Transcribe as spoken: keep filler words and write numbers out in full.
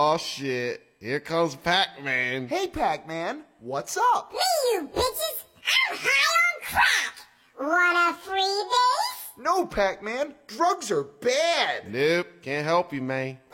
Aw, shit. Here comes Pac-Man. Hey, Pac-Man, what's up? Hey, you bitches! I'm high on crack! Want a freebie? No, Pac-Man, drugs are bad. Nope, can't help you, man.